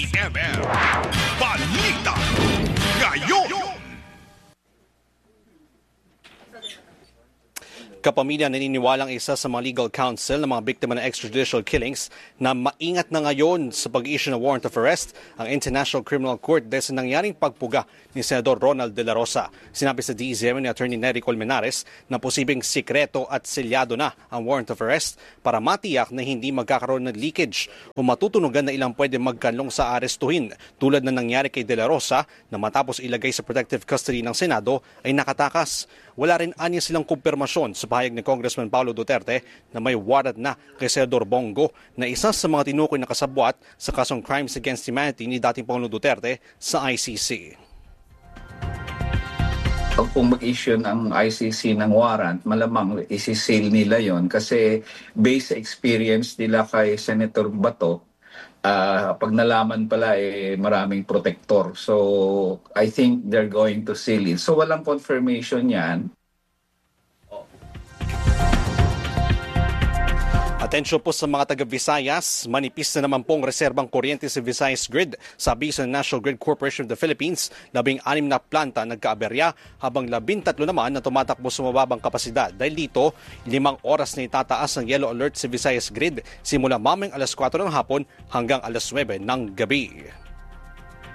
DZMM Balita Ngayon. Kapamilya naniniwalang isa sa mga legal counsel ng mga biktima ng extrajudicial killings na maingat na ngayon sa pag-issue ng warrant of arrest ang International Criminal Court dahil sa nangyaring pagpuga ni Senador Ronald De La Rosa. Sinabi sa DZMM ni Attorney Nery Colmenares na posibleng sikreto at selyado na ang warrant of arrest para matiyak na hindi magkakaroon ng leakage o matutunugan na ilang pwede magkanlong sa arestuhin tulad na nangyari kay De La Rosa na matapos ilagay sa protective custody ng Senado ay nakatakas. Wala rin anya silang kumpirmasyon sa pahayag ni Congressman Paulo Duterte na may warrant na kay Senador Bongo na isa sa mga tinukoy na kasabwat sa kasong Crimes Against Humanity ni dating Pangulong Duterte sa ICC. Kung mag-issue ng ICC ng warrant, malamang isi-seal nila yon kasi based sa experience nila kay Senator Bato, pag nalaman pala maraming protector. So I think they're going to seal it. So walang confirmation yan. Atensyon po sa mga taga-Visayas, manipis na naman pong reserbang kuryente sa Visayas Grid. Sa abiso ng National Grid Corporation of the Philippines, 16 na planta nagkaaberya habang 13 naman na tumatakbo sa mababang kapasidad. Dahil dito, 5 oras na itataas ang yellow alert sa Visayas Grid simula mamayang alas 4 ng hapon hanggang alas 9 ng gabi.